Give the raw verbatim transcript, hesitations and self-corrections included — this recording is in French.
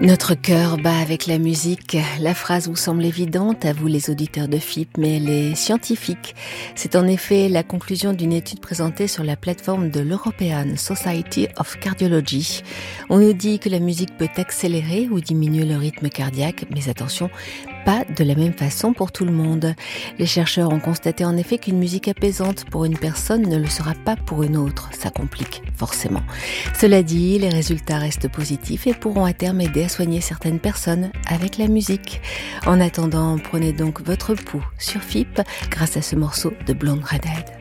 Notre cœur bat avec la musique. La phrase vous semble évidente à vous les auditeurs de F I P, mais elle est scientifique. C'est en effet la conclusion d'une étude présentée sur la plateforme de l'European Society of Cardiology. On nous dit que la musique peut accélérer ou diminuer le rythme cardiaque, mais attention, pas de la même façon pour tout le monde. Les chercheurs ont constaté en effet qu'une musique apaisante pour une personne ne le sera pas pour une autre. Ça complique forcément. Cela dit, les résultats restent positifs et pourront à terme aider à soigner certaines personnes avec la musique. En attendant, prenez donc votre pouls sur F I P grâce à ce morceau de Blonde Redhead.